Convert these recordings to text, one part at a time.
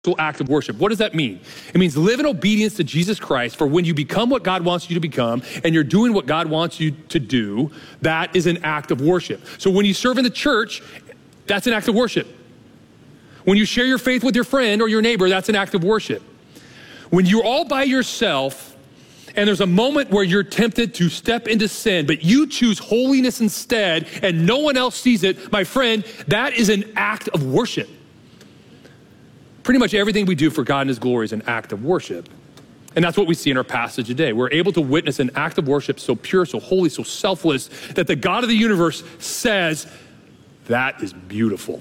act of worship. What does that mean? It means live in obedience to Jesus Christ, for when you become what God wants you to become and you're doing what God wants you to do, that is an act of worship. So when you serve in the church, that's an act of worship. When you share your faith with your friend or your neighbor, that's an act of worship. When you're all by yourself and there's a moment where you're tempted to step into sin, but you choose holiness instead and no one else sees it, my friend, that is an act of worship. Pretty much everything we do for God and his glory is an act of worship. And that's what we see in our passage today. We're able to witness an act of worship so pure, so holy, so selfless, that the God of the universe says, that is beautiful.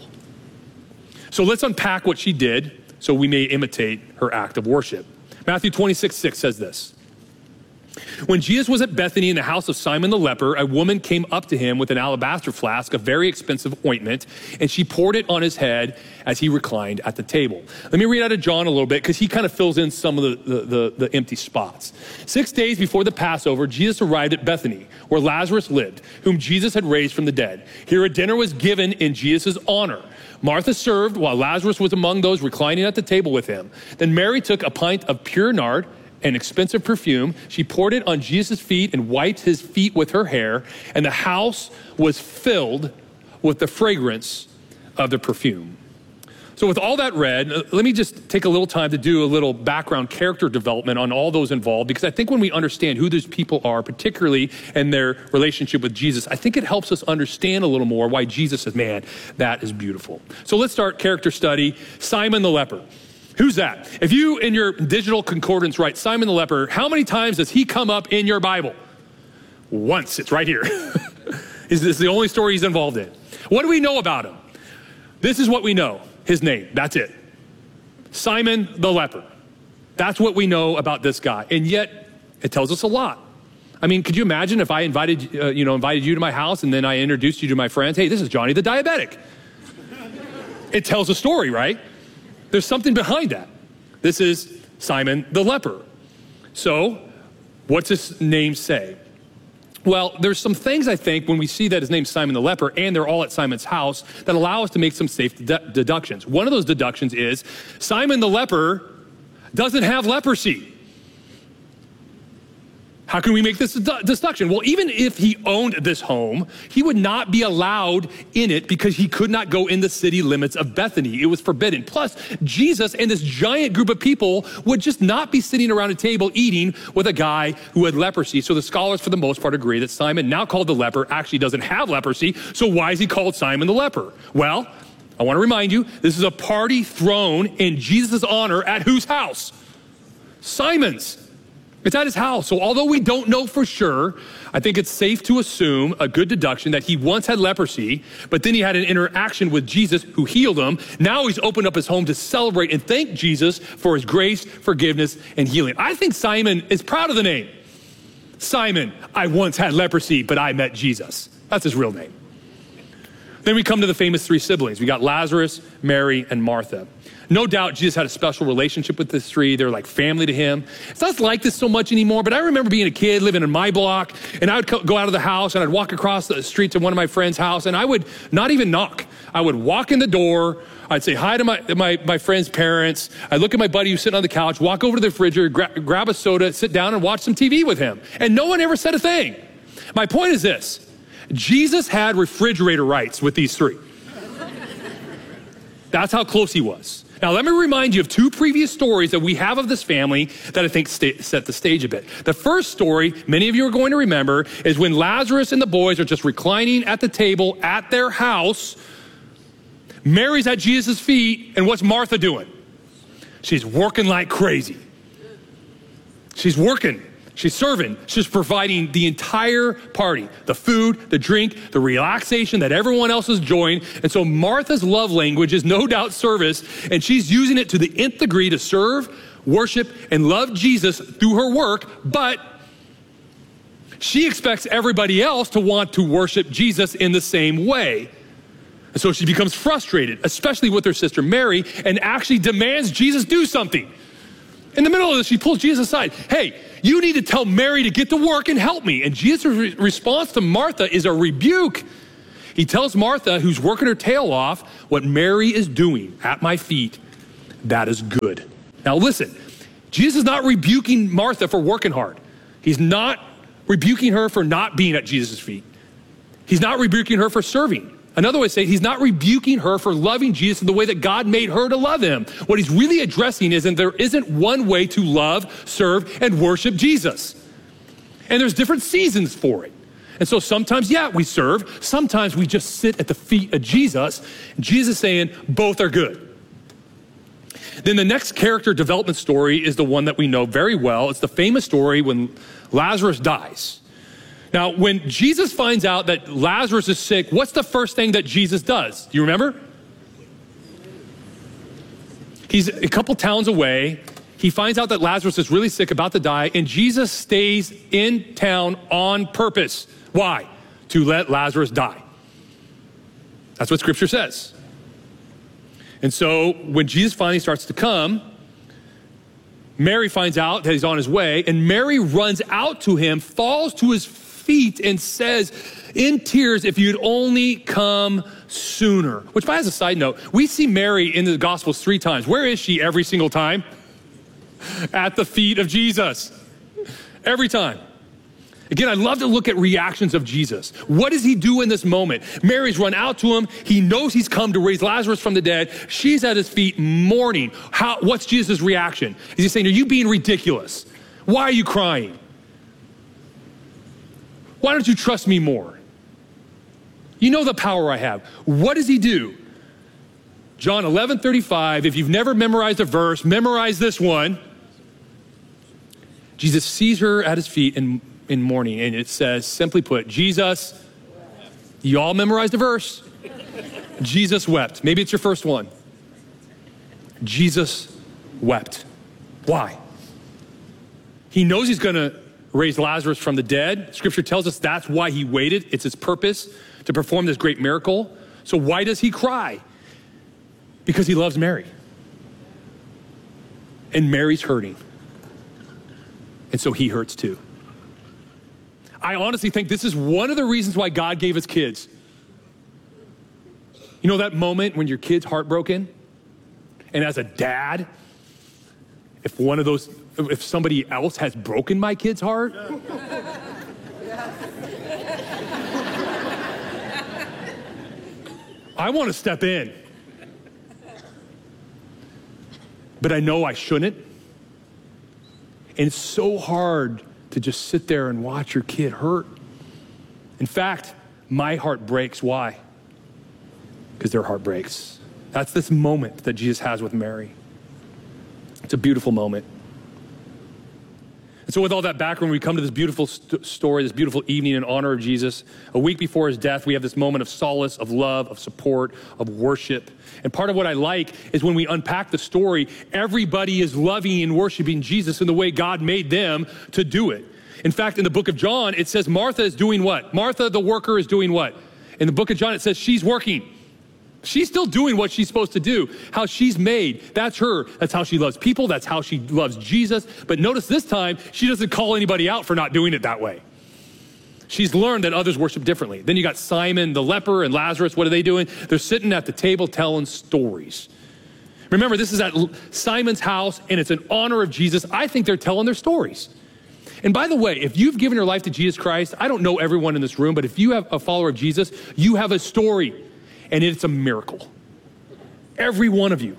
So let's unpack what she did so we may imitate her act of worship. Matthew 26:6 says this. When Jesus was at Bethany in the house of Simon the leper, a woman came up to him with an alabaster flask of very expensive ointment, and she poured it on his head as he reclined at the table. Let me read out of John a little bit because he kind of fills in some of the empty spots. 6 days before the Passover, Jesus arrived at Bethany, where Lazarus lived, whom Jesus had raised from the dead. Here a dinner was given in Jesus' honor. Martha served while Lazarus was among those reclining at the table with him. Then Mary took a pint of pure nard, an expensive perfume. She poured it on Jesus' feet and wiped his feet with her hair, and the house was filled with the fragrance of the perfume. So with all that read, let me just take a little time to do a little background character development on all those involved, because I think when we understand who those people are, particularly in their relationship with Jesus, I think it helps us understand a little more why Jesus says, man, that is beautiful. So let's start character study. Simon the leper. Who's that? If you, in your digital concordance, write Simon the leper, how many times does he come up in your Bible? Once. It's right here. This is the only story he's involved in. What do we know about him? This is what we know. His name. That's it. Simon the leper. That's what we know about this guy. And yet, it tells us a lot. I mean, could you imagine if I invited you to my house and then I introduced you to my friends? Hey, this is Johnny the diabetic. It tells a story, right? There's something behind that. This is Simon the leper. So, what's his name say? Well, there's some things I think when we see that his name's Simon the leper and they're all at Simon's house that allow us to make some safe deductions. One of those deductions is Simon the leper doesn't have leprosy. How can we make this deduction? Well, even if he owned this home, he would not be allowed in it because he could not go in the city limits of Bethany. It was forbidden. Plus, Jesus and this giant group of people would just not be sitting around a table eating with a guy who had leprosy. So the scholars, for the most part, agree that Simon, now called the leper, actually doesn't have leprosy. So why is he called Simon the leper? Well, I want to remind you, this is a party thrown in Jesus' honor at whose house? Simon's. It's at his house. So although we don't know for sure, I think it's safe to assume a good deduction that he once had leprosy, but then he had an interaction with Jesus who healed him. Now he's opened up his home to celebrate and thank Jesus for his grace, forgiveness, and healing. I think Simon is proud of the name. Simon, I once had leprosy, but I met Jesus. That's his real name. Then we come to the famous three siblings. We got Lazarus, Mary, and Martha. No doubt Jesus had a special relationship with the three. They're like family to him. It's not like this so much anymore, but I remember being a kid living in my block, and I would go out of the house and I'd walk across the street to one of my friend's house, and I would not even knock. I would walk in the door. I'd say hi to my friend's parents. I'd look at my buddy who's sitting on the couch, walk over to the refrigerator, grab a soda, sit down and watch some TV with him. And no one ever said a thing. My point is this. Jesus had refrigerator rights with these three. That's how close he was. Now, let me remind you of two previous stories that we have of this family that I think set the stage a bit. The first story, many of you are going to remember, is when Lazarus and the boys are just reclining at the table at their house. Mary's at Jesus' feet, and what's Martha doing? She's working like crazy. She's working. She's serving. She's providing the entire party, the food, the drink, the relaxation that everyone else is enjoying. And so Martha's love language is no doubt service, and she's using it to the nth degree to serve, worship, and love Jesus through her work, but she expects everybody else to want to worship Jesus in the same way. And so she becomes frustrated, especially with her sister Mary, and actually demands Jesus do something. In the middle of this, she pulls Jesus aside. Hey, you need to tell Mary to get to work and help me. And Jesus' response to Martha is a rebuke. He tells Martha, who's working her tail off, what Mary is doing at my feet that is good. Now listen, Jesus is not rebuking Martha for working hard. He's not rebuking her for not being at Jesus' feet. He's not rebuking her for serving. Another way to say it, he's not rebuking her for loving Jesus in the way that God made her to love him. What he's really addressing is that there isn't one way to love, serve, and worship Jesus. And there's different seasons for it. And so sometimes, yeah, we serve. Sometimes we just sit at the feet of Jesus. And Jesus saying both are good. Then the next character development story is the one that we know very well. It's the famous story when Lazarus dies. Now, when Jesus finds out that Lazarus is sick, what's the first thing that Jesus does? Do you remember? He's a couple towns away. He finds out that Lazarus is really sick, about to die, and Jesus stays in town on purpose. Why? To let Lazarus die. That's what Scripture says. And so when Jesus finally starts to come, Mary finds out that he's on his way, and Mary runs out to him, falls to his feet, and says in tears, if you'd only come sooner. Which, by as a side note, we see Mary in the Gospels 3 times. Where is she every single time? At the feet of Jesus. Every time. Again, I love to look at reactions of Jesus. What does he do in this moment? Mary's run out to him. He knows he's come to raise Lazarus from the dead. She's at his feet mourning. What's Jesus' reaction? Is he saying, are you being ridiculous? Why are you crying? Why don't you trust me more? You know the power I have. What does he do? John 11:35, if you've never memorized a verse, memorize this one. Jesus sees her at his feet in mourning, and it says, simply put, Jesus, you all memorized the verse. Jesus wept. Maybe it's your first one. Jesus wept. Why? He knows he's going to raise Lazarus from the dead. Scripture tells us that's why he waited. It's his purpose to perform this great miracle. So why does he cry? Because he loves Mary. And Mary's hurting. And so he hurts too. I honestly think this is one of the reasons why God gave us kids. You know that moment when your kid's heartbroken? And as a dad, if somebody else has broken my kid's heart, I want to step in. But I know I shouldn't. And it's so hard to just sit there and watch your kid hurt. In fact, my heart breaks. Why? Because their heart breaks. That's this moment that Jesus has with Mary. It's a beautiful moment. And so with all that background, we come to this beautiful story, this beautiful evening in honor of Jesus. A week before his death, we have this moment of solace, of love, of support, of worship. And part of what I like is when we unpack the story, everybody is loving and worshiping Jesus in the way God made them to do it. In fact, in the book of John, it says Martha is doing what? Martha, the worker, is doing what? In the book of John, it says she's working. She's still doing what she's supposed to do, how she's made. That's her. That's how she loves people. That's how she loves Jesus. But notice this time, she doesn't call anybody out for not doing it that way. She's learned that others worship differently. Then you got Simon the leper and Lazarus. What are they doing? They're sitting at the table telling stories. Remember, this is at Simon's house, and it's in honor of Jesus. I think they're telling their stories. And by the way, if you've given your life to Jesus Christ, I don't know everyone in this room, but if you have a follower of Jesus, you have a story. And it's a miracle. Every one of you.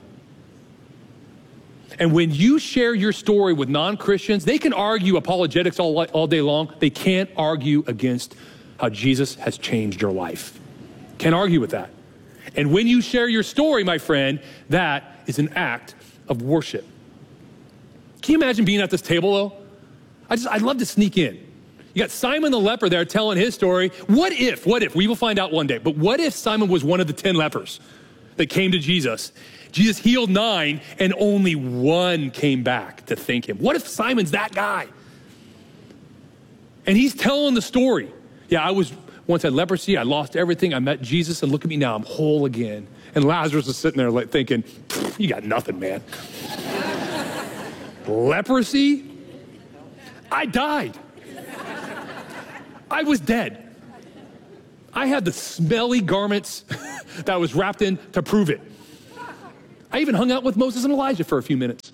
And when you share your story with non-Christians, they can argue apologetics all day long. They can't argue against how Jesus has changed your life. Can't argue with that. And when you share your story, my friend, that is an act of worship. Can you imagine being at this table, though? I'd love to sneak in. You got Simon the leper there telling his story. What if, we will find out one day, but what if Simon was one of the 10 lepers that came to Jesus? Jesus healed 9 and only 1 came back to thank him. What if Simon's that guy? And he's telling the story. Yeah, I once had leprosy, I lost everything, I met Jesus, and look at me now, I'm whole again. And Lazarus is sitting there like thinking, you got nothing, man. Leprosy? I died. I was dead. I had the smelly garments that I was wrapped in to prove it. I even hung out with Moses and Elijah for a few minutes.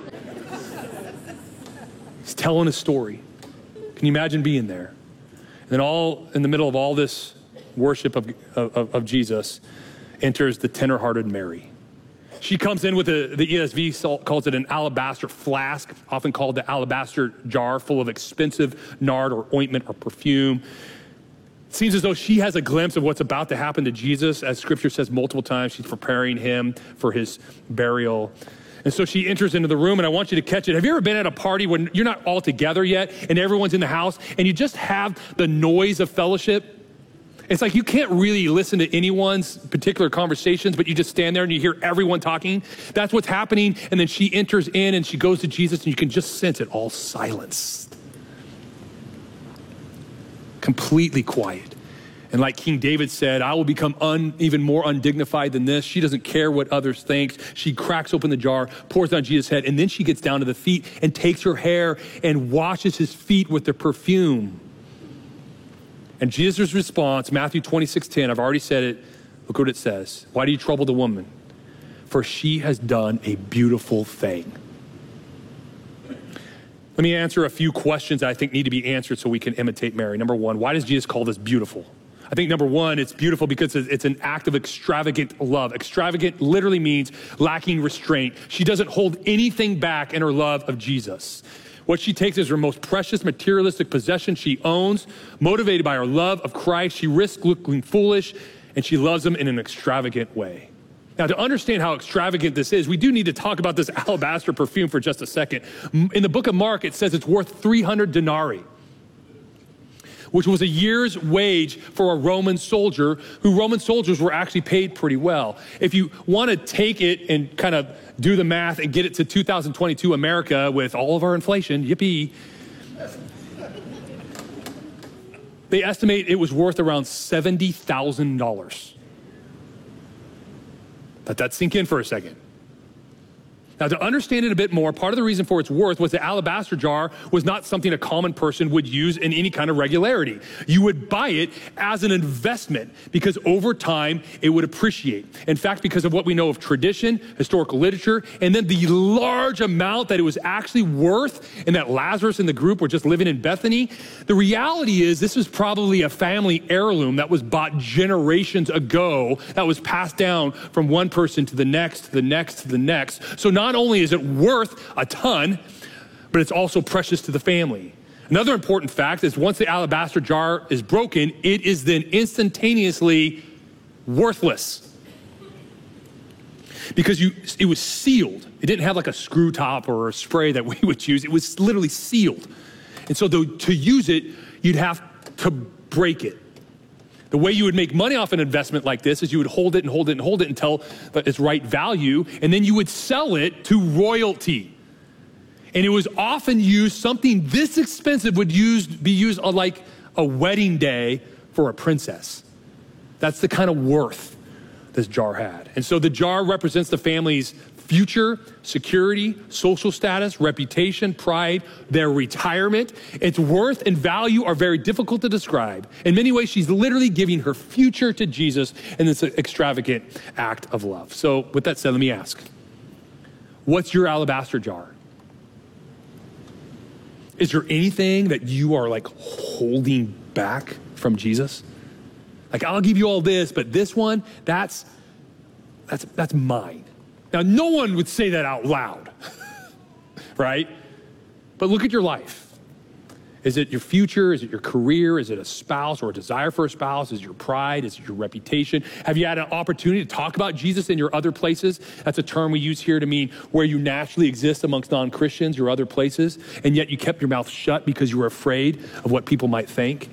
He's telling a story. Can you imagine being there? And then all in the middle of all this worship of Jesus enters the tender-hearted Mary. She comes in with the ESV calls it an alabaster flask, often called the alabaster jar, full of expensive nard or ointment or perfume. It seems as though she has a glimpse of what's about to happen to Jesus. As scripture says multiple times, she's preparing him for his burial. And so she enters into the room, and I want you to catch it. Have you ever been at a party when you're not all together yet and everyone's in the house and you just have the noise of fellowship? It's like you can't really listen to anyone's particular conversations, but you just stand there and you hear everyone talking. That's what's happening. And then she enters in and she goes to Jesus, and you can just sense it all silence. Completely quiet. And like King David said, I will become even more undignified than this. She doesn't care what others think. She cracks open the jar, pours down Jesus' head, and then she gets down to the feet and takes her hair and washes his feet with the perfume. And Jesus' response, Matthew 26:10, I've already said it. Look what it says. Why do you trouble the woman? For she has done a beautiful thing. Let me answer a few questions that I think need to be answered so we can imitate Mary. Number one, why does Jesus call this beautiful? I think number one, it's beautiful because it's an act of extravagant love. Extravagant literally means lacking restraint. She doesn't hold anything back in her love of Jesus. What she takes is her most precious materialistic possession she owns. Motivated by her love of Christ, she risks looking foolish, and she loves him in an extravagant way. Now, to understand how extravagant this is, we do need to talk about this alabaster perfume for just a second. In the book of Mark, it says it's worth 300 denarii, which was a year's wage for a Roman soldier, who Roman soldiers were actually paid pretty well. If you want to take it and kind of do the math and get it to 2022 America with all of our inflation, yippee, they estimate it was worth around $70,000. Let that sink in for a second. Now, to understand it a bit more, part of the reason for its worth was the alabaster jar was not something a common person would use in any kind of regularity. You would buy it as an investment because over time it would appreciate. In fact, because of what we know of tradition, historical literature, and then the large amount that it was actually worth, and that Lazarus and the group were just living in Bethany, the reality is this was probably a family heirloom that was bought generations ago, that was passed down from one person to the next, to the next, to the next. So not only is it worth a ton, but it's also precious to the family. Another important fact is once the alabaster jar is broken, it is then instantaneously worthless. Because it was sealed. It didn't have like a screw top or a spray that we would use. It was literally sealed. And so to use it, you'd have to break it. The way you would make money off an investment like this is you would hold it and hold it and hold it until its right value, and then you would sell it to royalty. And it was often used, something this expensive would be used on like a wedding day for a princess. That's the kind of worth this jar had. And so the jar represents the family's future, security, social status, reputation, pride, their retirement. Its worth and value are very difficult to describe. In many ways, she's literally giving her future to Jesus in this extravagant act of love. So with that said, let me ask, what's your alabaster jar? Is there anything that you are like holding back from Jesus? Like, I'll give you all this, but this one, that's mine. Now, no one would say that out loud, right? But look at your life. Is it your future? Is it your career? Is it a spouse or a desire for a spouse? Is it your pride? Is it your reputation? Have you had an opportunity to talk about Jesus in your other places? That's a term we use here to mean where you naturally exist amongst non-Christians, your other places, and yet you kept your mouth shut because you were afraid of what people might think.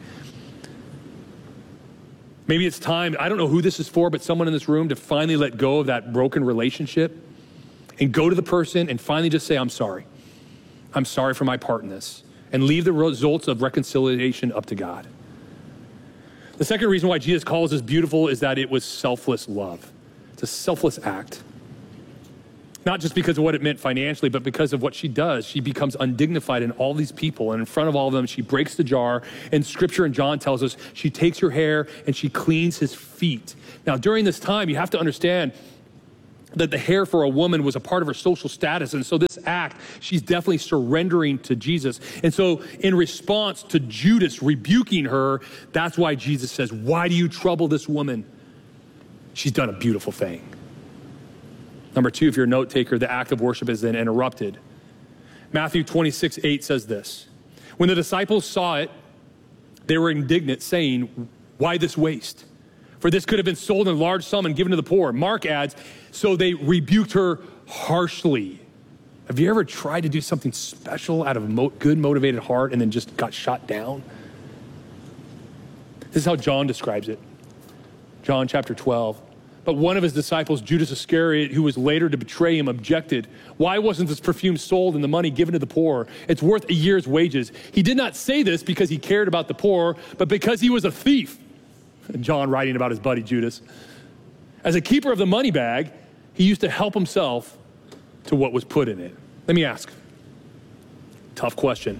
Maybe it's time, I don't know who this is for, but someone in this room to finally let go of that broken relationship and go to the person and finally just say, I'm sorry. I'm sorry for my part in this. And leave the results of reconciliation up to God. The second reason why Jesus calls this beautiful is that it was selfless love. It's a selfless act. Not just because of what it meant financially, but because of what she does. She becomes undignified in all these people, and in front of all of them, she breaks the jar. And scripture in John tells us she takes her hair and she cleans his feet. Now, during this time, you have to understand, that the hair for a woman was a part of her social status. And so this act, she's definitely surrendering to Jesus. And so in response to Judas rebuking her, that's why Jesus says, why do you trouble this woman? She's done a beautiful thing. Number 2, if you're a note taker, the act of worship is then interrupted. Matthew 26:8 says this, when the disciples saw it, they were indignant, saying, why this waste? For this could have been sold in a large sum and given to the poor. Mark adds, so they rebuked her harshly. Have you ever tried to do something special out of a good motivated heart and then just got shot down? This is how John describes it. John chapter 12. But one of his disciples, Judas Iscariot, who was later to betray him, objected. Why wasn't this perfume sold and the money given to the poor? It's worth a year's wages. He did not say this because he cared about the poor, but because he was a thief. John writing about his buddy Judas. As a keeper of the money bag, he used to help himself to what was put in it. Let me ask. Tough question.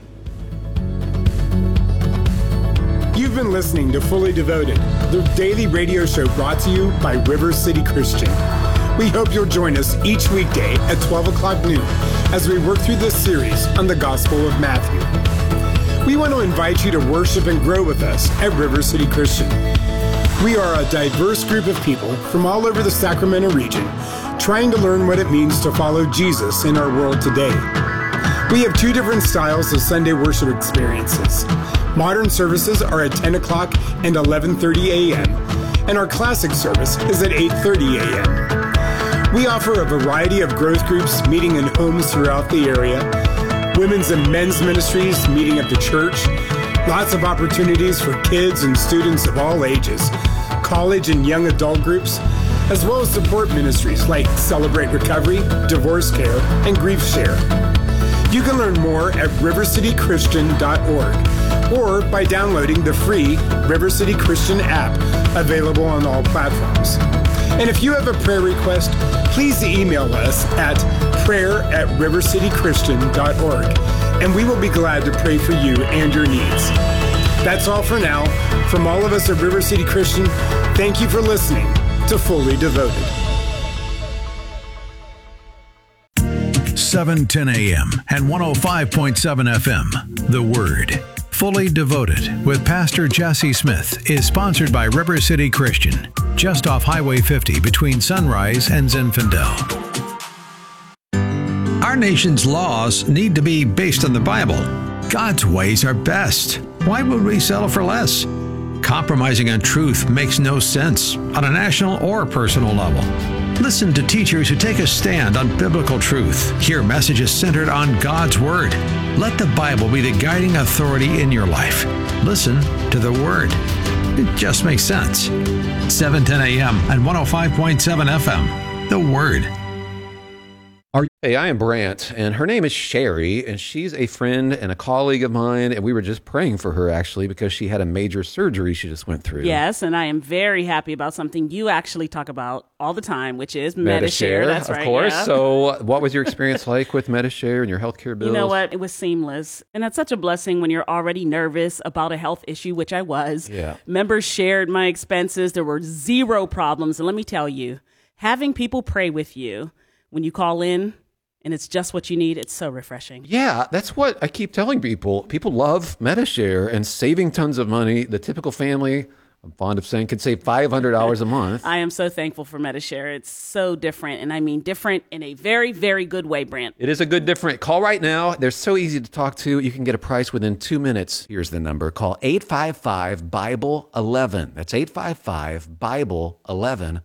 You've been listening to Fully Devoted, the daily radio show brought to you by River City Christian. We hope you'll join us each weekday at 12 o'clock noon as we work through this series on the Gospel of Matthew. We want to invite you to worship and grow with us at River City Christian. We are a diverse group of people from all over the Sacramento region trying to learn what it means to follow Jesus in our world today. We have 2 different styles of Sunday worship experiences. Modern services are at 10 o'clock and 11:30 a.m., and our classic service is at 8:30 a.m. We offer a variety of growth groups meeting in homes throughout the area, women's and men's ministries meeting at the church, lots of opportunities for kids and students of all ages, college and young adult groups, as well as support ministries like Celebrate Recovery, Divorce Care, and Grief Share. You can learn more at rivercitychristian.org or by downloading the free River City Christian app available on all platforms. And if you have a prayer request, please email us at prayer@rivercitychristian.org, and we will be glad to pray for you and your needs. That's all for now. From all of us at River City Christian, thank you for listening to Fully Devoted. 710 AM and 105.7 FM. The Word. Fully Devoted with Pastor Jesse Smith is sponsored by River City Christian, just off Highway 50 between Sunrise and Zinfandel. Our nation's laws need to be based on the Bible. God's ways are best. Why would we settle for less? Compromising on truth makes no sense on a national or personal level. Listen to teachers who take a stand on biblical truth. Hear messages centered on God's Word. Let the Bible be the guiding authority in your life. Listen to the Word. It just makes sense. 710 AM and 105.7 FM. The Word. Hey, I am Brant, and her name is Sherry, and she's a friend and a colleague of mine, and we were just praying for her, actually, because she had a major surgery she just went through. Yes, and I am very happy about something you actually talk about all the time, which is Medi-Share. That's right. Of course. Yeah. So what was your experience like with Medi-Share and your healthcare bills? You know what? It was seamless, and that's such a blessing when you're already nervous about a health issue, which I was. Yeah. Members shared my expenses. There were zero problems, and let me tell you, having people pray with you when you call in, and it's just what you need. It's so refreshing. Yeah, that's what I keep telling people. People love Medi-Share and saving tons of money. The typical family, I'm fond of saying, could save $500 a month. I am so thankful for Medi-Share. It's so different, and I mean different in a very, very good way, Brant. It is a good different. Call right now. They're so easy to talk to. You can get a price within 2 minutes. Here's the number. Call 855-BIBLE-11. That's 855-BIBLE-11.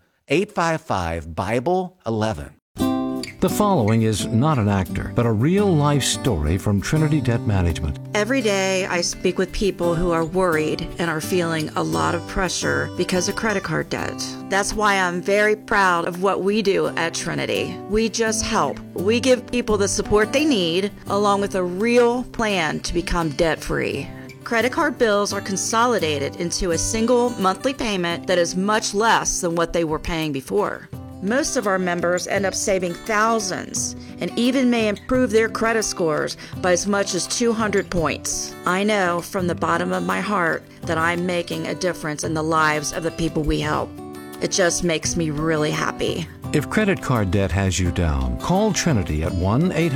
855-BIBLE-11. The following is not an actor, but a real-life story from Trinity Debt Management. Every day I speak with people who are worried and are feeling a lot of pressure because of credit card debt. That's why I'm very proud of what we do at Trinity. We just help. We give people the support they need, along with a real plan to become debt-free. Credit card bills are consolidated into a single monthly payment that is much less than what they were paying before. Most of our members end up saving thousands and even may improve their credit scores by as much as 200 points. I know from the bottom of my heart that I'm making a difference in the lives of the people we help. It just makes me really happy. If credit card debt has you down, call Trinity at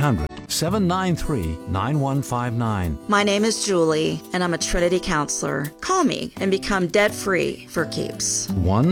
1-800-793-9159. My name is Julie, and I'm a Trinity counselor. Call me and become debt-free for keeps.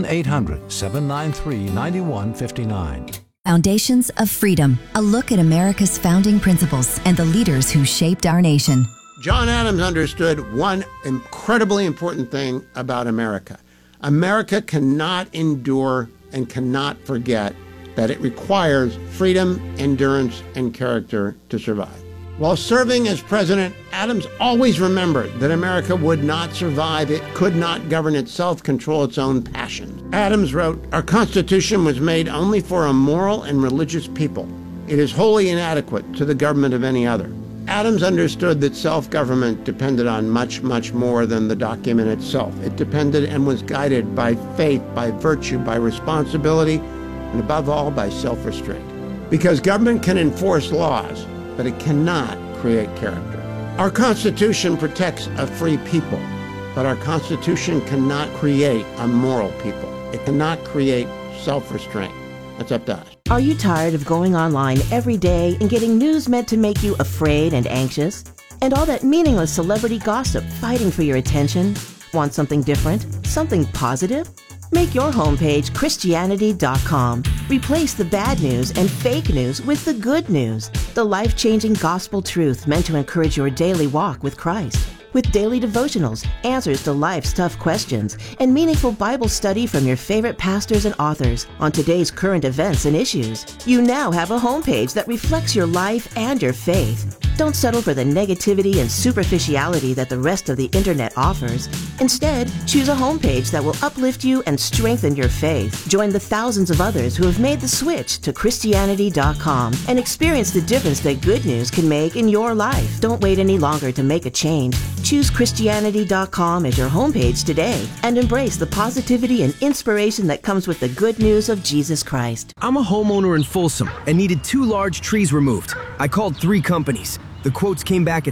1-800-793-9159. Foundations of Freedom, a look at America's founding principles and the leaders who shaped our nation. John Adams understood one incredibly important thing about America. America cannot endure and cannot forget that it requires freedom, endurance, and character to survive. While serving as president, Adams always remembered that America would not survive. It could not govern itself, control its own passions. Adams wrote, "Our Constitution was made only for a moral and religious people. It is wholly inadequate to the government of any other." Adams understood that self-government depended on much, much more than the document itself. It depended and was guided by faith, by virtue, by responsibility, and above all, by self-restraint. Because government can enforce laws, but it cannot create character. Our Constitution protects a free people, but our Constitution cannot create a moral people. It cannot create self-restraint. That's up to us. Are you tired of going online every day and getting news meant to make you afraid and anxious? And all that meaningless celebrity gossip fighting for your attention? Want something different? Something positive? Make your homepage Christianity.com. Replace the bad news and fake news with the good news. The life-changing gospel truth meant to encourage your daily walk with Christ. With daily devotionals, answers to life's tough questions, and meaningful Bible study from your favorite pastors and authors on today's current events and issues. You now have a homepage that reflects your life and your faith. Don't settle for the negativity and superficiality that the rest of the internet offers. Instead, choose a homepage that will uplift you and strengthen your faith. Join the thousands of others who have made the switch to Christianity.com and experience the difference that good news can make in your life. Don't wait any longer to make a change. Choose Christianity.com as your homepage today and embrace the positivity and inspiration that comes with the good news of Jesus Christ. I'm a homeowner in Folsom and needed 2 large trees removed. I called 3 companies. The quotes came back at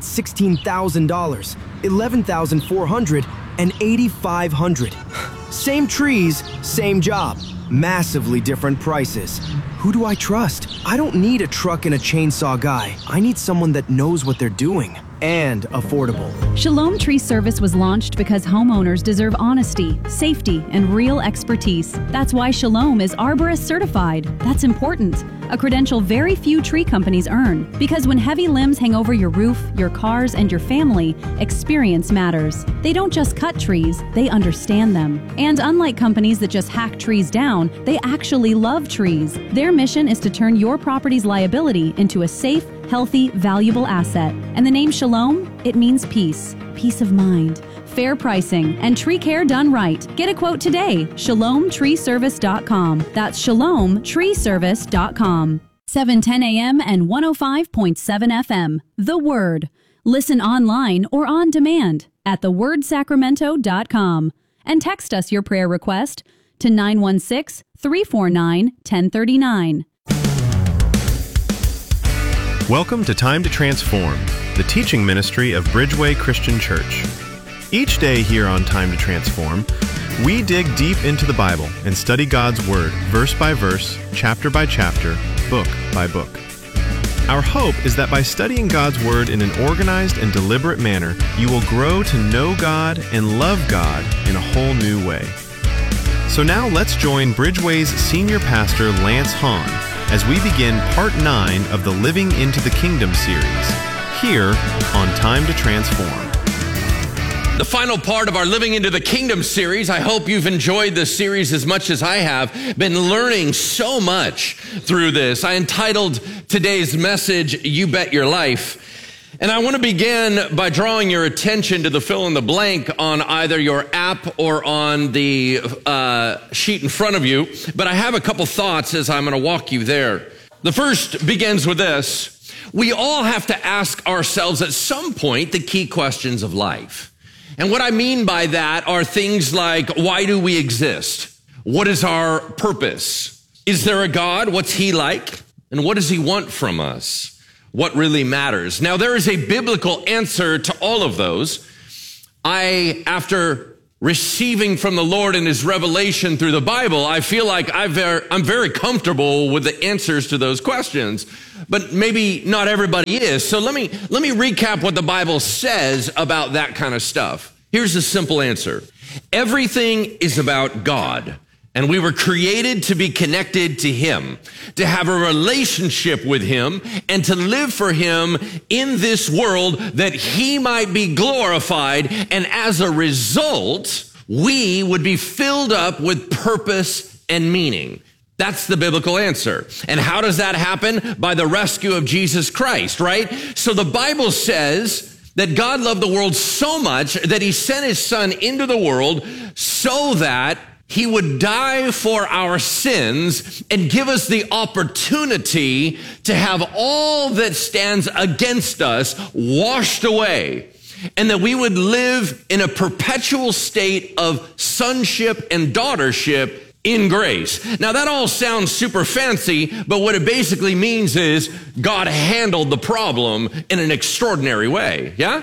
$16,000, $11,400, and $8,500. Same trees, same job. Massively different prices. Who do I trust? I don't need a truck and a chainsaw guy. I need someone that knows what they're doing. And affordable. Shalom Tree Service was launched because homeowners deserve honesty, safety, and real expertise. That's why Shalom is Arborist certified. That's important. A credential very few tree companies earn. Because when heavy limbs hang over your roof, your cars, and your family, experience matters. They don't just cut trees, they understand them. And unlike companies that just hack trees down, they actually love trees. Their mission is to turn your property's liability into a safe, healthy, valuable asset. And the name Shalom, it means peace, peace of mind, fair pricing, and tree care done right. Get a quote today, shalomtreeservice.com. That's shalomtreeservice.com. 710 a.m. and 105.7 FM. The Word. Listen online or on demand at thewordsacramento.com. And text us your prayer request to 916-349-1039. Welcome to Time to Transform, the teaching ministry of Bridgeway Christian Church. Each day here on Time to Transform, we dig deep into the Bible and study God's Word, verse by verse, chapter by chapter, book by book. Our hope is that by studying God's Word in an organized and deliberate manner, you will grow to know God and love God in a whole new way. So now let's join Bridgeway's senior pastor, Lance Hahn, as we begin Part 9 of the Living into the Kingdom series, here on Time to Transform. The final part of our Living into the Kingdom series. I hope you've enjoyed this series as much as I have. Been learning so much through this. I entitled today's message, You Bet Your Life. And I want to begin by drawing your attention to the fill in the blank on either your app or on the sheet in front of you. But I have a couple thoughts as I'm going to walk you there. The first begins with this. We all have to ask ourselves at some point the key questions of life. And what I mean by that are things like, why do we exist? What is our purpose? Is there a God? What's he like? And what does he want from us? What really matters? Now, there is a biblical answer to all of those. After receiving from the Lord in his revelation through the Bible, I feel like I'm very comfortable with the answers to those questions, but maybe not everybody is. So let me recap what the Bible says about that kind of stuff. Here's the simple answer. Everything is about God. And we were created to be connected to him, to have a relationship with him, and to live for him in this world that he might be glorified. And as a result, we would be filled up with purpose and meaning. That's the biblical answer. And how does that happen? By the rescue of Jesus Christ, right? So the Bible says that God loved the world so much that he sent his son into the world so that he would die for our sins and give us the opportunity to have all that stands against us washed away, and that we would live in a perpetual state of sonship and daughtership in grace. Now that all sounds super fancy, but what it basically means is God handled the problem in an extraordinary way, yeah?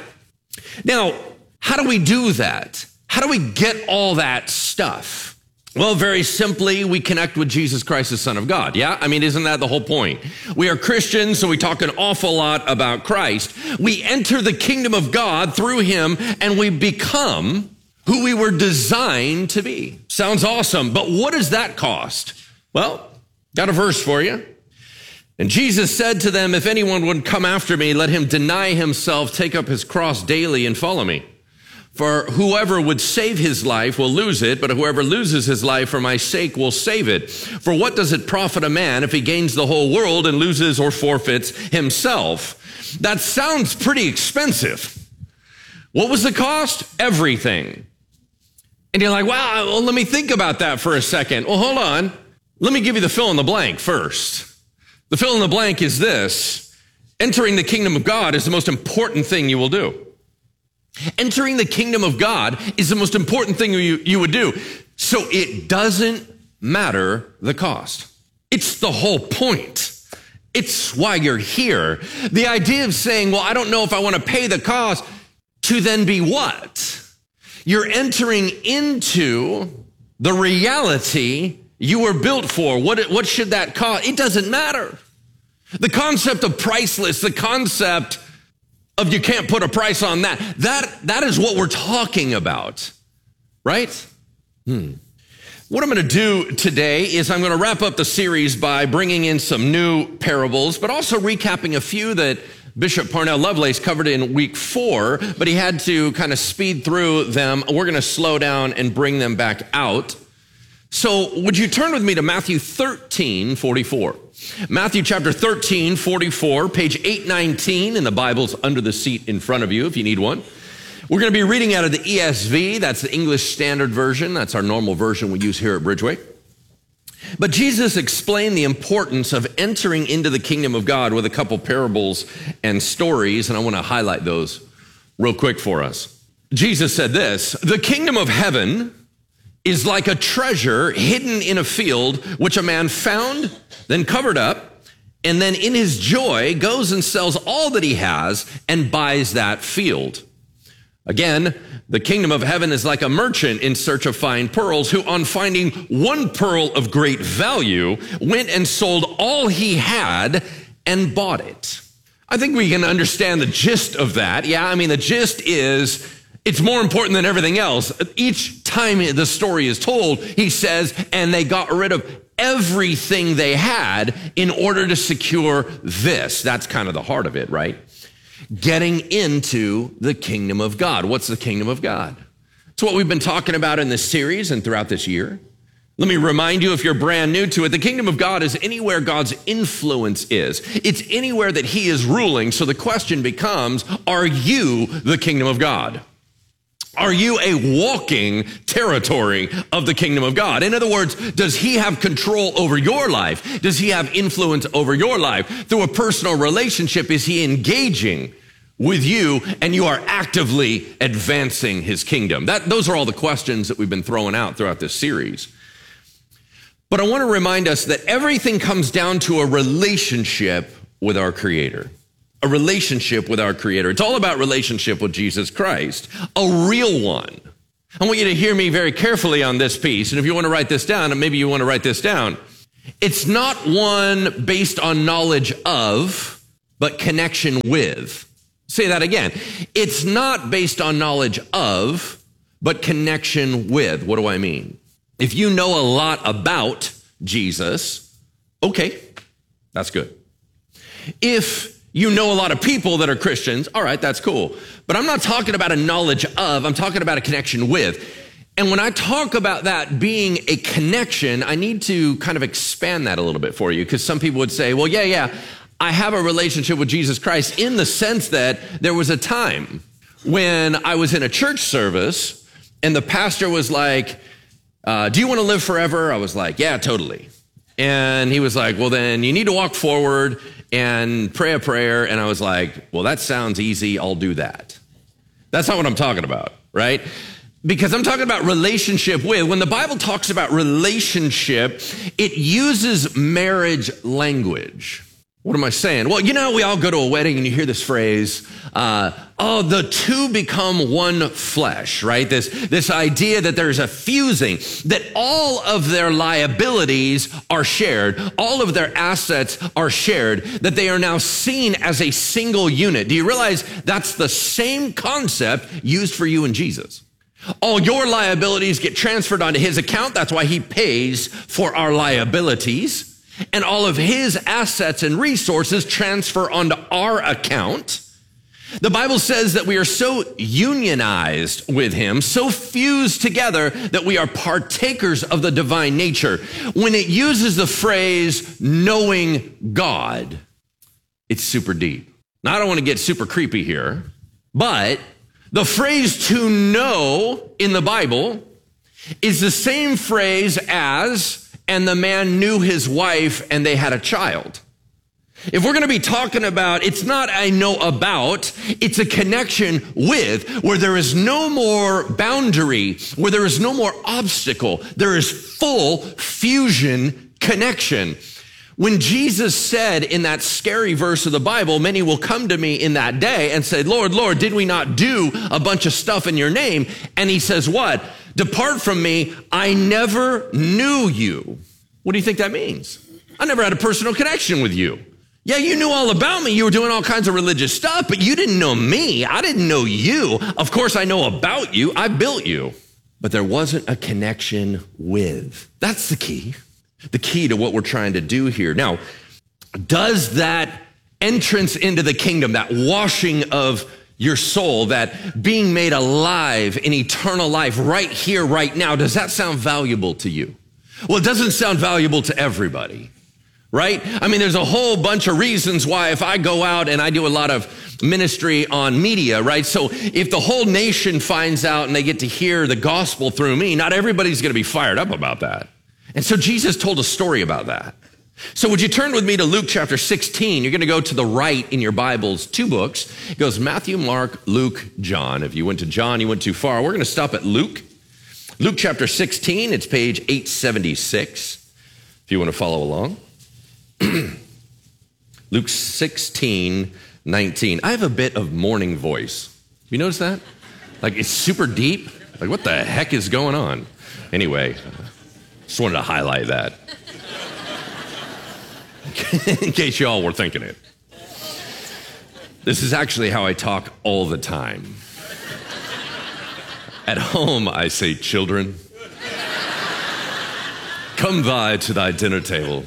Now, how do we do that? How do we get all that stuff? Well, very simply, we connect with Jesus Christ, the Son of God. Yeah? I mean, isn't that the whole point? We are Christians, so we talk an awful lot about Christ. We enter the kingdom of God through him, and we become who we were designed to be. Sounds awesome, but what does that cost? Well, got a verse for you. And Jesus said to them, if anyone would come after me, let him deny himself, take up his cross daily, and follow me. For whoever would save his life will lose it, but whoever loses his life for my sake will save it. For what does it profit a man if he gains the whole world and loses or forfeits himself? That sounds pretty expensive. What was the cost? Everything. And you're like, wow, well, let me think about that for a second. Well, hold on. Let me give you the fill in the blank first. The fill in the blank is this. Entering the kingdom of God is the most important thing you will do. Entering the kingdom of God is the most important thing you would do. So it doesn't matter the cost. It's the whole point. It's why you're here. The idea of saying, well, I don't know if I want to pay the cost, to then be what? You're entering into the reality you were built for. What should that cost? It doesn't matter. The concept of priceless, the concept of you can't put a price on that is what we're talking about, right? What I'm going to do today is I'm going to wrap up the series by bringing in some new parables, but also recapping a few that Bishop Parnell Lovelace covered in week 4, but he had to kind of speed through them. We're going to slow down and bring them back out. So would you turn with me to Matthew 13:44? Matthew chapter 13, 44, page 819 in the Bible's under the seat in front of you if you need one. We're going to be reading out of the ESV. That's the English Standard Version. That's our normal version we use here at Bridgeway. But Jesus explained the importance of entering into the kingdom of God with a couple parables and stories, and I want to highlight those real quick for us. Jesus said this, "The kingdom of heaven is like a treasure hidden in a field, which a man found, then covered up, and then in his joy goes and sells all that he has and buys that field. Again, the kingdom of heaven is like a merchant in search of fine pearls, who on finding one pearl of great value, went and sold all he had and bought it." I think we can understand the gist of that. Yeah, I mean, the gist is it's more important than everything else. Each time the story is told, he says, and they got rid of everything they had in order to secure this. That's kind of the heart of it, right? Getting into the kingdom of God. What's the kingdom of God? It's what we've been talking about in this series and throughout this year. Let me remind you, if you're brand new to it, the kingdom of God is anywhere God's influence is. It's anywhere that he is ruling. So the question becomes, are you the kingdom of God? Are you a walking territory of the kingdom of God? In other words, does he have control over your life? Does he have influence over your life? Through a personal relationship, is he engaging with you and you are actively advancing his kingdom? Those are all the questions that we've been throwing out throughout this series. But I want to remind us that everything comes down to a relationship with our Creator. A relationship with our Creator. It's all about relationship with Jesus Christ, a real one. I want you to hear me very carefully on this piece. And if you want to write this down, and maybe you want to write this down, it's not one based on knowledge of, but connection with. Say that again. It's not based on knowledge of, but connection with. What do I mean? If you know a lot about Jesus, okay, that's good. If you know a lot of people that are Christians, all right, that's cool. But I'm not talking about a knowledge of, I'm talking about a connection with. And when I talk about that being a connection, I need to kind of expand that a little bit for you, because some people would say, well, yeah, I have a relationship with Jesus Christ in the sense that there was a time when I was in a church service and the pastor was like, do you want to live forever? I was like, yeah, totally. And he was like, well, then you need to walk forward and pray a prayer. And I was like, well, that sounds easy. I'll do that. That's not what I'm talking about, right? Because I'm talking about relationship with. When the Bible talks about relationship, it uses marriage language. What am I saying? Well, you know, we all go to a wedding and you hear this phrase, the two become one flesh, right? This idea that there's a fusing, that all of their liabilities are shared, all of their assets are shared, that they are now seen as a single unit. Do you realize that's the same concept used for you and Jesus? All your liabilities get transferred onto his account. That's why he pays for our liabilities. And all of his assets and resources transfer onto our account. The Bible says that we are so unionized with him, so fused together that we are partakers of the divine nature. When it uses the phrase knowing God, it's super deep. Now, I don't want to get super creepy here, but the phrase to know in the Bible is the same phrase as and the man knew his wife and they had a child. If we're going to be talking about, it's not I know about, it's a connection with, where there is no more boundary, where there is no more obstacle. There is full fusion connection. When Jesus said in that scary verse of the Bible, many will come to me in that day and say, Lord, Lord, did we not do a bunch of stuff in your name? And he says what? Depart from me, I never knew you. What do you think that means? I never had a personal connection with you. Yeah, you knew all about me. You were doing all kinds of religious stuff, but you didn't know me. I didn't know you. Of course, I know about you. I built you. But there wasn't a connection with. That's the key to what we're trying to do here. Now, does that entrance into the kingdom, that washing of your soul, that being made alive in eternal life right here, right now, does that sound valuable to you? Well, it doesn't sound valuable to everybody, right? I mean, there's a whole bunch of reasons why if I go out and I do a lot of ministry on media, right? So if the whole nation finds out and they get to hear the gospel through me, not everybody's going to be fired up about that. And so Jesus told a story about that. So would you turn with me to Luke chapter 16? You're going to go to the right in your Bibles, 2 books. It goes Matthew, Mark, Luke, John. If you went to John, you went too far. We're going to stop at Luke. Luke chapter 16, it's page 876, if you want to follow along. Luke 16, 19. I have a bit of morning voice. You notice that? Like, it's super deep. Like, what the heck is going on? Anyway, just wanted to highlight that. In case you all were thinking it. This is actually how I talk all the time. At home, I say, children, come thy to thy dinner table.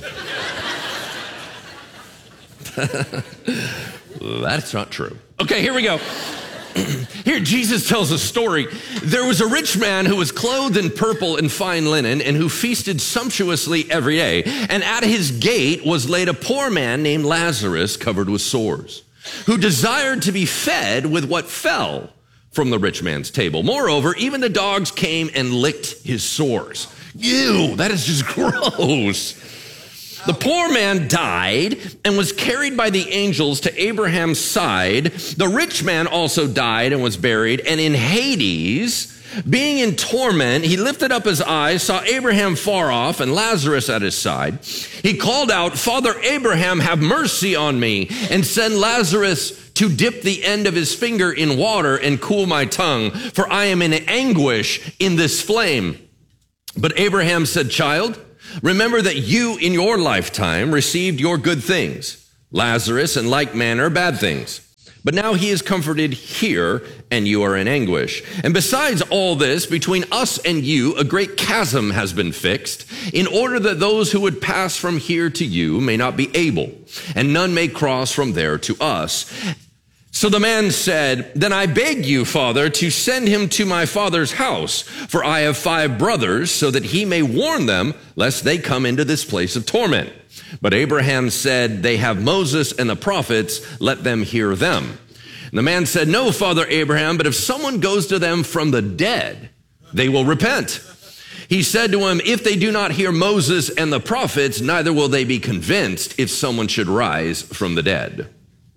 That's not true. Okay, here we go. Here, Jesus tells a story. There was a rich man who was clothed in purple and fine linen and who feasted sumptuously every day. And at his gate was laid a poor man named Lazarus, covered with sores, who desired to be fed with what fell from the rich man's table. Moreover, even the dogs came and licked his sores. Ew, that is just gross. The poor man died and was carried by the angels to Abraham's side. The rich man also died and was buried. And in Hades, Being in torment, he lifted up his eyes, saw Abraham far off and Lazarus at his side. He called out, Father Abraham, have mercy on me, and send Lazarus to dip the end of his finger in water and cool my tongue, for I am in anguish in this flame. But Abraham said, Child, remember that you in your lifetime received your good things, Lazarus in like manner bad things. But now he is comforted here, and you are in anguish. And besides all this, between us and you, a great chasm has been fixed, in order that those who would pass from here to you may not be able, and none may cross from there to us. So the man said, Then I beg you, Father, to send him to my father's house, for I have 5 brothers, so that he may warn them, lest they come into this place of torment. But Abraham said, They have Moses and the prophets, let them hear them. And the man said, No, Father Abraham, but if someone goes to them from the dead, they will repent. He said to him, If they do not hear Moses and the prophets, neither will they be convinced if someone should rise from the dead.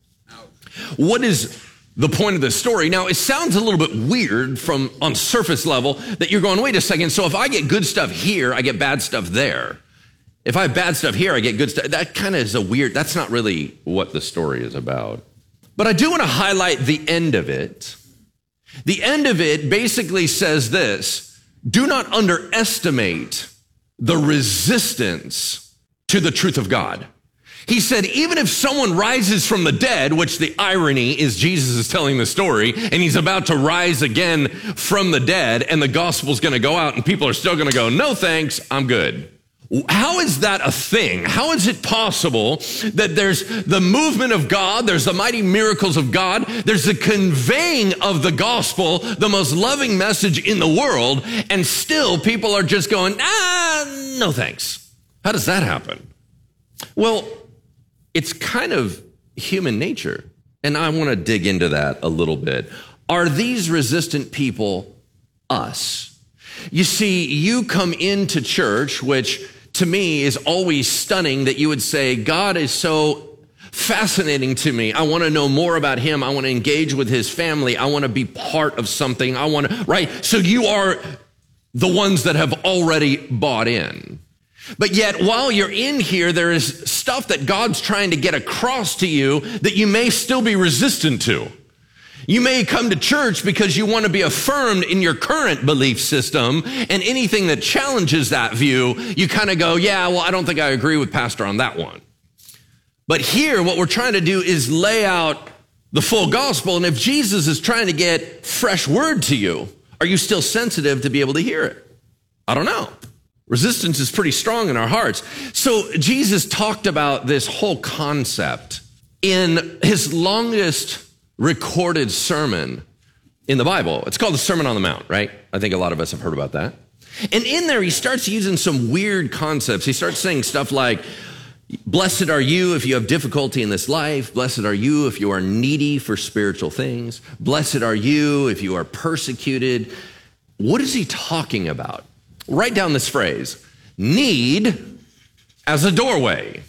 What is the point of this story? Now, it sounds a little bit weird on surface level that you're going, wait a second, so if I get good stuff here, I get bad stuff there. If I have bad stuff here, I get good stuff. That kind of is that's not really what the story is about. But I do want to highlight the end of it. The end of it basically says this: do not underestimate the resistance to the truth of God. He said, even if someone rises from the dead, which the irony is Jesus is telling the story, and he's about to rise again from the dead, and the gospel's going to go out, and people are still going to go, no thanks, I'm good. How is that a thing? How is it possible that there's the movement of God, there's the mighty miracles of God, there's the conveying of the gospel, the most loving message in the world, and still people are just going, no thanks. How does that happen? Well, it's kind of human nature, and I want to dig into that a little bit. Are these resistant people us? You see, you come into church, which to me is always stunning that you would say, God is so fascinating to me. I want to know more about him. I want to engage with his family. I want to be part of something. Right? So you are the ones that have already bought in. But yet, while you're in here, there is stuff that God's trying to get across to you that you may still be resistant to. You may come to church because you want to be affirmed in your current belief system, and anything that challenges that view, you kind of go, yeah, well, I don't think I agree with Pastor on that one. But here, what we're trying to do is lay out the full gospel, and if Jesus is trying to get fresh word to you, are you still sensitive to be able to hear it? I don't know. Resistance is pretty strong in our hearts. So Jesus talked about this whole concept in his longest recorded sermon in the Bible. It's called the Sermon on the Mount, right? I think a lot of us have heard about that. And in there, he starts using some weird concepts. He starts saying stuff like, blessed are you if you have difficulty in this life. Blessed are you if you are needy for spiritual things. Blessed are you if you are persecuted. What is he talking about? Write down this phrase: need as a doorway.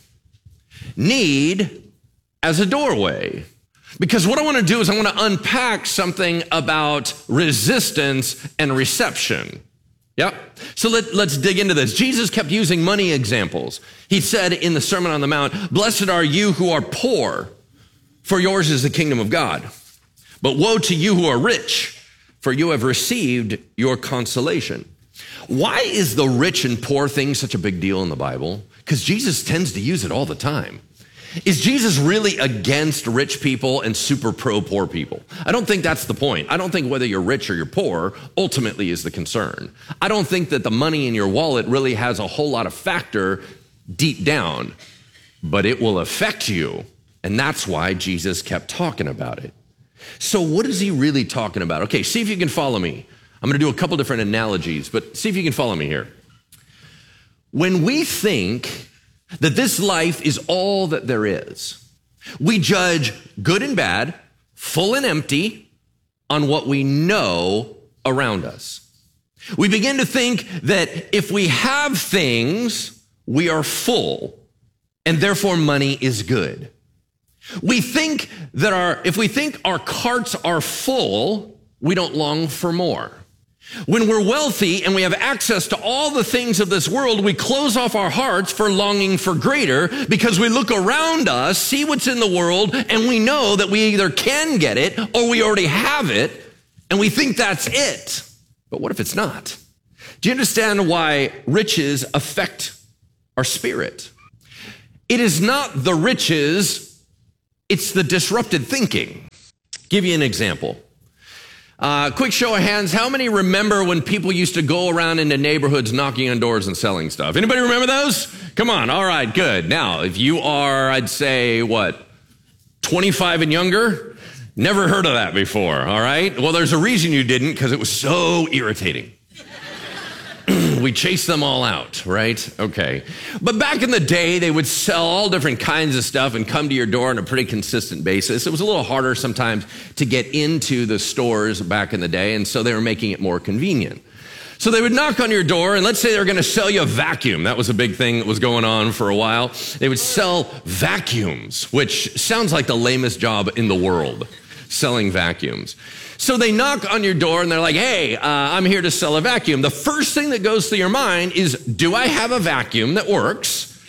Need as a doorway. Because what I want to do is I want to unpack something about resistance and reception. Yep. So let's dig into this. Jesus kept using money examples. He said in the Sermon on the Mount, blessed are you who are poor, for yours is the kingdom of God. But woe to you who are rich, for you have received your consolation. Why is the rich and poor thing such a big deal in the Bible? Because Jesus tends to use it all the time. Is Jesus really against rich people and super pro poor people? I don't think that's the point. I don't think whether you're rich or you're poor ultimately is the concern. I don't think that the money in your wallet really has a whole lot of factor deep down, but it will affect you. And that's why Jesus kept talking about it. So what is he really talking about? Okay, see if you can follow me. I'm going to do a couple different analogies, but see if you can follow me here. When we think that this life is all that there is, we judge good and bad, full and empty, on what we know around us. We begin to think that if we have things, we are full, and therefore money is good. We think that if we think our carts are full, we don't long for more. When we're wealthy and we have access to all the things of this world, we close off our hearts for longing for greater because we look around us, see what's in the world, and we know that we either can get it or we already have it, and we think that's it. But what if it's not? Do you understand why riches affect our spirit? It is not the riches, it's the disrupted thinking. Give you an example. Quick show of hands, how many remember when people used to go around into neighborhoods knocking on doors and selling stuff? Anybody remember those? Come on, all right, good. Now, if you are, I'd say, 25 and younger? Never heard of that before, all right? Well, there's a reason you didn't, because it was so irritating. We chased them all out, right? Okay. But back in the day, they would sell all different kinds of stuff and come to your door on a pretty consistent basis. It was a little harder sometimes to get into the stores back in the day, and so they were making it more convenient. So they would knock on your door, and let's say they were going to sell you a vacuum. That was a big thing that was going on for a while. They would sell vacuums, which sounds like the lamest job in the world, selling vacuums. So they knock on your door and they're like, hey, I'm here to sell a vacuum. The first thing that goes through your mind is, do I have a vacuum that works?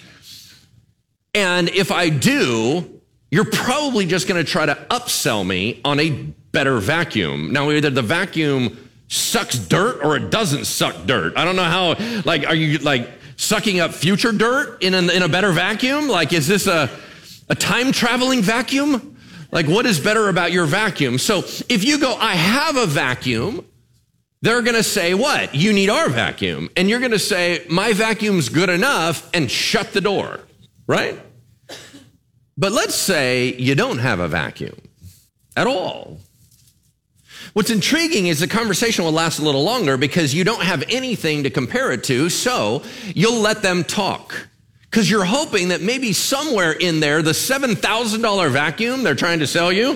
And if I do, you're probably just going to try to upsell me on a better vacuum. Now, either the vacuum sucks dirt or it doesn't suck dirt. I don't know how, are you sucking up future dirt in a better vacuum? Is this a time traveling vacuum? What is better about your vacuum? So if you go, I have a vacuum, they're going to say, what? You need our vacuum. And you're going to say, my vacuum's good enough, and shut the door, right? But let's say you don't have a vacuum at all. What's intriguing is the conversation will last a little longer because you don't have anything to compare it to, so you'll let them talk. Because you're hoping that maybe somewhere in there, the $7,000 vacuum they're trying to sell you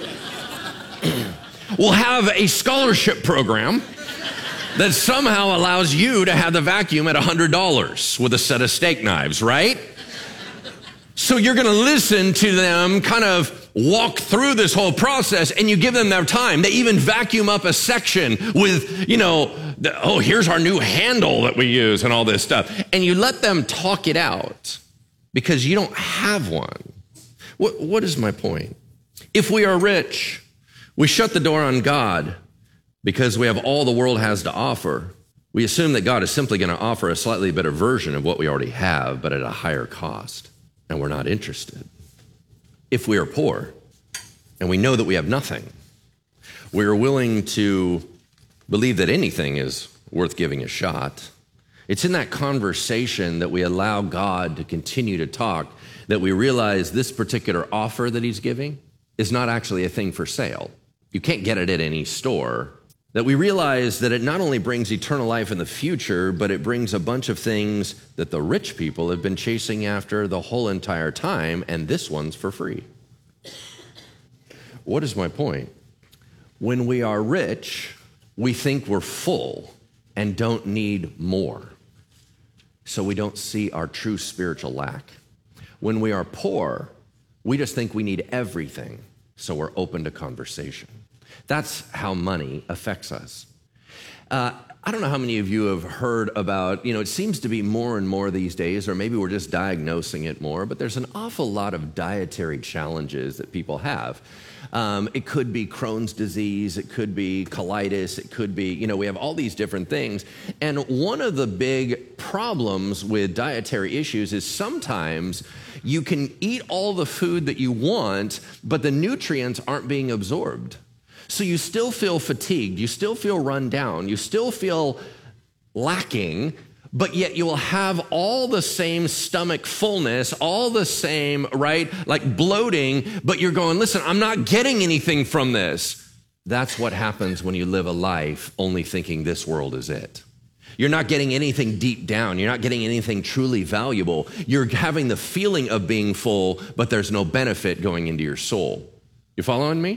will have a scholarship program that somehow allows you to have the vacuum at $100 with a set of steak knives, right? So you're going to listen to them kind of walk through this whole process, and you give them their time. They even vacuum up a section with, here's our new handle that we use and all this stuff. And you let them talk it out. Because you don't have one. What is my point? If we are rich, we shut the door on God because we have all the world has to offer. We assume that God is simply going to offer a slightly better version of what we already have, but at a higher cost, and we're not interested. If we are poor and we know that we have nothing, we are willing to believe that anything is worth giving a shot. It's in that conversation that we allow God to continue to talk that we realize this particular offer that he's giving is not actually a thing for sale. You can't get it at any store. That we realize that it not only brings eternal life in the future, but it brings a bunch of things that the rich people have been chasing after the whole entire time, and this one's for free. What is my point? When we are rich, we think we're full and don't need more. So we don't see our true spiritual lack. When we are poor, we just think we need everything, so we're open to conversation. That's how money affects us. I don't know how many of you have heard about, it seems to be more and more these days, or maybe we're just diagnosing it more, but there's an awful lot of dietary challenges that people have. It could be Crohn's disease, it could be colitis, it could be, we have all these different things. And one of the big problems with dietary issues is sometimes you can eat all the food that you want, but the nutrients aren't being absorbed. So you still feel fatigued, you still feel run down, you still feel lacking, but yet you will have all the same stomach fullness, all the same, right, bloating, but you're going, listen, I'm not getting anything from this. That's what happens when you live a life only thinking this world is it. You're not getting anything deep down. You're not getting anything truly valuable. You're having the feeling of being full, but there's no benefit going into your soul. You following me?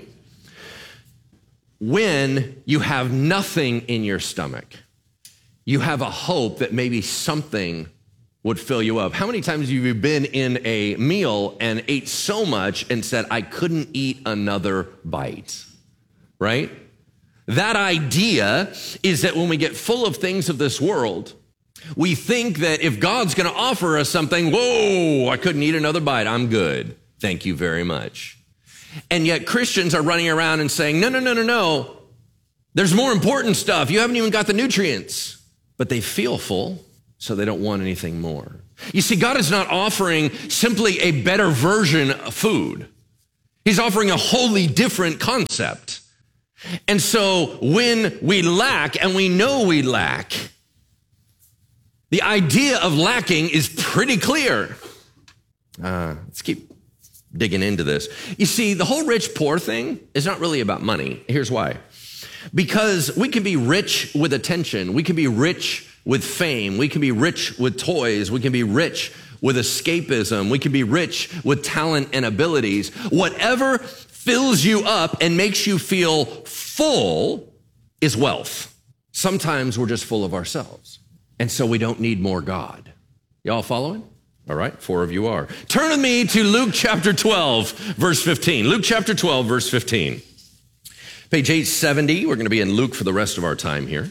When you have nothing in your stomach, you have a hope that maybe something would fill you up. How many times have you been in a meal and ate so much and said, I couldn't eat another bite, right? That idea is that when we get full of things of this world, we think that if God's going to offer us something, whoa, I couldn't eat another bite. I'm good. Thank you very much. And yet Christians are running around and saying, no. There's more important stuff. You haven't even got the nutrients. But they feel full, so they don't want anything more. You see, God is not offering simply a better version of food. He's offering a wholly different concept. And so when we lack, and we know we lack, the idea of lacking is pretty clear. Let's keep digging into this. You see, the whole rich-poor thing is not really about money. Here's why. Because we can be rich with attention. We can be rich with fame. We can be rich with toys. We can be rich with escapism. We can be rich with talent and abilities. Whatever fills you up and makes you feel full is wealth. Sometimes we're just full of ourselves. And so we don't need more God. Y'all following? All right, 4 of you are. Turn with me to Luke chapter 12, verse 15. Luke chapter 12, verse 15. Page 870, we're going to be in Luke for the rest of our time here.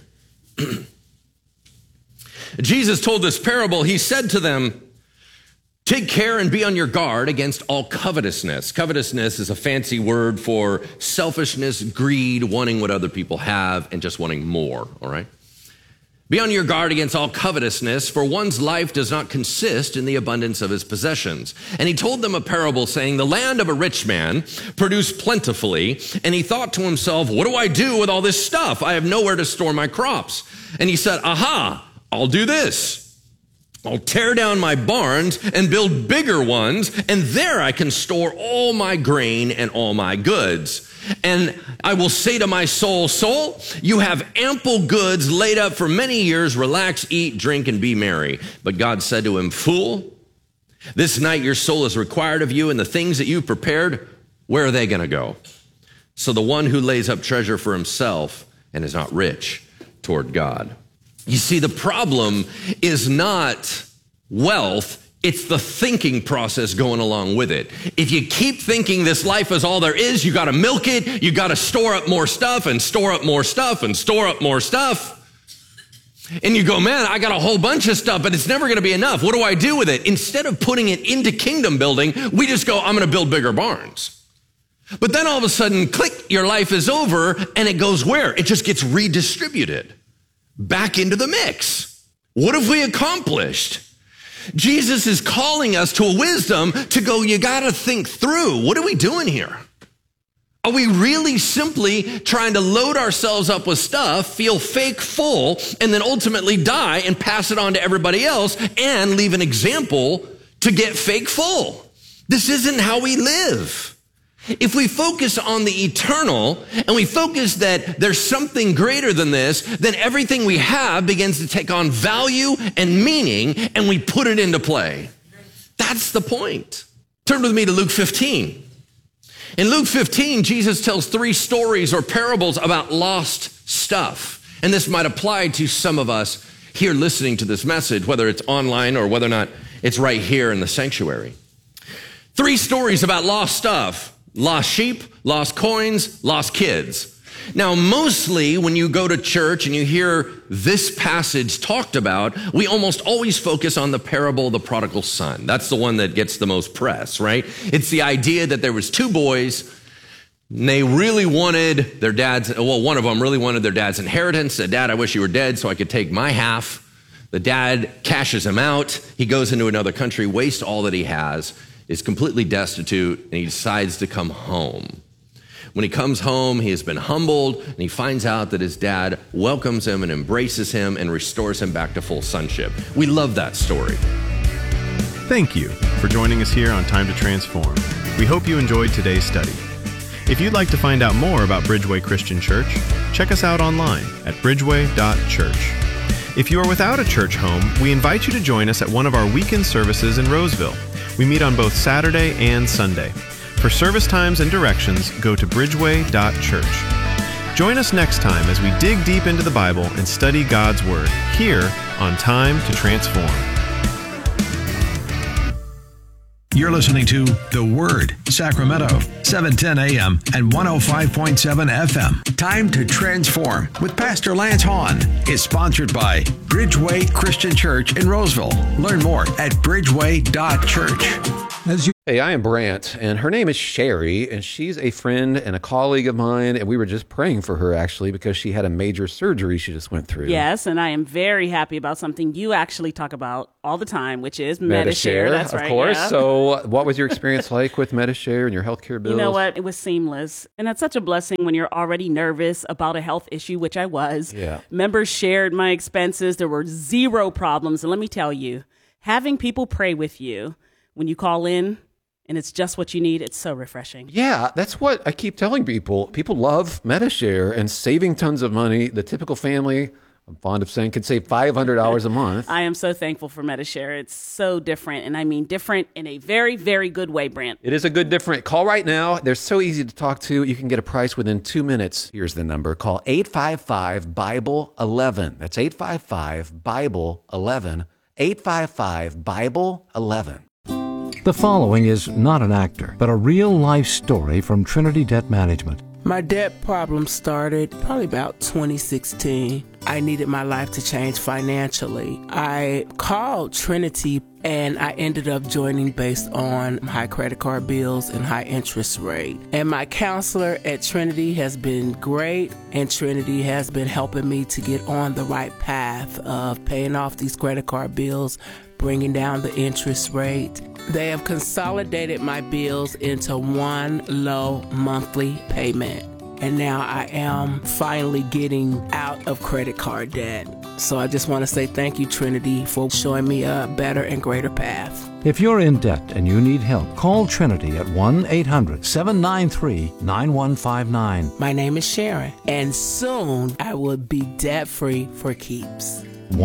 Jesus told this parable. He said to them, take care and be on your guard against all covetousness. Covetousness is a fancy word for selfishness, greed, wanting what other people have, and just wanting more, all right? Be on your guard against all covetousness, for one's life does not consist in the abundance of his possessions. And he told them a parable saying, the land of a rich man produced plentifully, and he thought to himself, what do I do with all this stuff? I have nowhere to store my crops. And he said, aha, I'll do this. I'll tear down my barns and build bigger ones, and there I can store all my grain and all my goods. And I will say to my soul, soul, you have ample goods laid up for many years. Relax, eat, drink, and be merry. But God said to him, fool, this night your soul is required of you, and the things that you've prepared, where are they going to go? So the one who lays up treasure for himself and is not rich toward God. You see, the problem is not wealth. It's the thinking process going along with it. If you keep thinking this life is all there is, you got to milk it. You got to store up more stuff and store up more stuff and store up more stuff. And you go, man, I got a whole bunch of stuff, but it's never going to be enough. What do I do with it? Instead of putting it into kingdom building, we just go, I'm going to build bigger barns. But then all of a sudden, click, your life is over, and it goes where? It just gets redistributed back into the mix. What have we accomplished? Jesus is calling us to a wisdom to go, you got to think through. What are we doing here? Are we really simply trying to load ourselves up with stuff, feel fake full, and then ultimately die and pass it on to everybody else and leave an example to get fake full? This isn't how we live. If we focus on the eternal and we focus that there's something greater than this, then everything we have begins to take on value and meaning, and we put it into play. That's the point. Turn with me to Luke 15. In Luke 15, Jesus tells 3 stories or parables about lost stuff. And this might apply to some of us here listening to this message, whether it's online or whether or not it's right here in the sanctuary. 3 stories about lost stuff. Lost sheep, lost coins, lost kids. Now, mostly when you go to church and you hear this passage talked about, we almost always focus on the parable of the prodigal son. That's the one that gets the most press, right? It's the idea that there was 2 boys, and they really wanted their dad's, well, one of them really wanted their dad's inheritance. Said, Dad, I wish you were dead so I could take my half. The dad cashes him out. He goes into another country, wastes all that he has, is completely destitute, and he decides to come home. When he comes home, he has been humbled, and he finds out that his dad welcomes him and embraces him and restores him back to full sonship. We love that story. Thank you for joining us here on Time to Transform. We hope you enjoyed today's study. If you'd like to find out more about Bridgeway Christian Church, check us out online at bridgeway.church. If you are without a church home, we invite you to join us at one of our weekend services in Roseville. We meet on both Saturday and Sunday. For service times and directions, go to bridgeway.church. Join us next time as we dig deep into the Bible and study God's Word here on Time to Transform. You're listening to The Word, Sacramento, 710 AM and 105.7 FM. Time to Transform with Pastor Lance Hahn is sponsored by Bridgeway Christian Church in Roseville. Learn more at bridgeway.church. Hey, I am Brant, and her name is Sherry, and she's a friend and a colleague of mine, and we were just praying for her, actually, because she had a major surgery she just went through. Yes, and I am very happy about something you actually talk about all the time, which is Medi-Share. That's right. Of course. Yeah. So what was your experience like with Medi-Share and your healthcare bills? You know what? It was seamless. And that's such a blessing when you're already nervous about a health issue, which I was. Yeah. Members shared my expenses. There were zero problems. And let me tell you, having people pray with you when you call in, and it's just what you need, it's so refreshing. Yeah, that's what I keep telling people. People love Medi-Share and saving tons of money. The typical family, I'm fond of saying, could save $500 a month. I am so thankful for Medi-Share. It's so different, and I mean different in a very, very good way, Brant. It is a good different. Call right now. They're so easy to talk to. You can get a price within 2 minutes. Here's the number. Call 855-BIBLE-11. That's 855-BIBLE-11. 855-BIBLE-11. The following is not an actor, but a real-life story from Trinity Debt Management. My debt problem started probably about 2016. I needed my life to change financially. I called Trinity and I ended up joining based on high credit card bills and high interest rate. And my counselor at Trinity has been great, and Trinity has been helping me to get on the right path of paying off these credit card bills, bringing down the interest rate. They have consolidated my bills into one low monthly payment. And now I am finally getting out of credit card debt. So I just want to say thank you, Trinity, for showing me a better and greater path. If you're in debt and you need help, call Trinity at 1-800-793-9159. My name is Sharon, and soon I will be debt-free for keeps.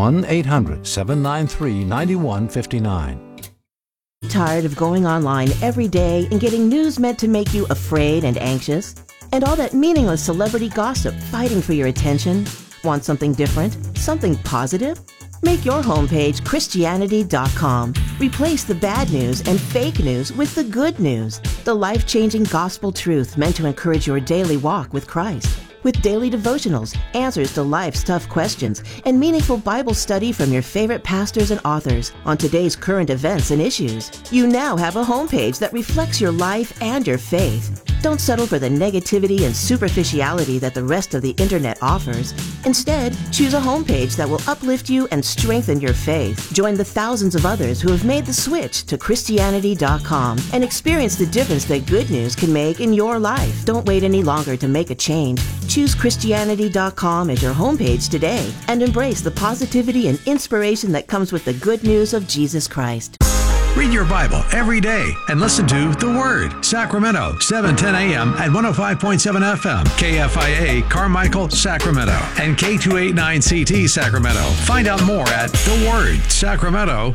1-800-793-9159. Tired of going online every day and getting news meant to make you afraid and anxious? And all that meaningless celebrity gossip fighting for your attention? Want something different? Something positive? Make your homepage Christianity.com. Replace the bad news and fake news with the good news. The life-changing gospel truth meant to encourage your daily walk with Christ. With daily devotionals, answers to life's tough questions, and meaningful Bible study from your favorite pastors and authors on today's current events and issues. You now have a homepage that reflects your life and your faith. Don't settle for the negativity and superficiality that the rest of the internet offers. Instead, choose a homepage that will uplift you and strengthen your faith. Join the thousands of others who have made the switch to Christianity.com and experience the difference that good news can make in your life. Don't wait any longer to make a change. Choose Christianity.com as your homepage today and embrace the positivity and inspiration that comes with the good news of Jesus Christ. Read your Bible every day and listen to The Word, Sacramento, 710 AM at 105.7 FM, KFIA, Carmichael, Sacramento, and K289CT, Sacramento. Find out more at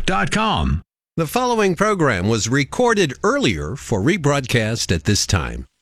thewordsacramento.com. The following program was recorded earlier for rebroadcast at this time.